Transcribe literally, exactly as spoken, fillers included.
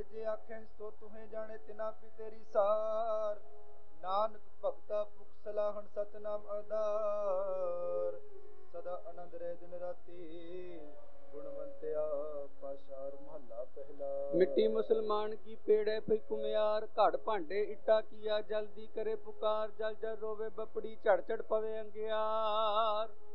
जे आखे सो तुम्हें जाने तिना पी तेरी सार। नानक भगता पुख सलाहन सतनाम आधार। सदा आनंद रहे दिन राती गुणवंत्या पाशार महला पहला। मिट्टी मुसलमान की पेड़े फिर कुम्यार घड़ भांडे इट्टा किया जल्दी करे पुकार। जल जल रोवे बपड़ी झड़ झड़ पवे अंगियार।